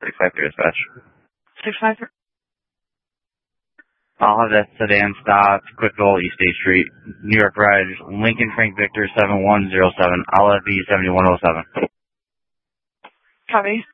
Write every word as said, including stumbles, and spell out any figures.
six five three dispatch. six five three. I'll have that sedan stopped, Quickville, East State Street, New York Reg, Lincoln Frank Victor seven one zero seven. I'll have B seventy one oh seven. Copy.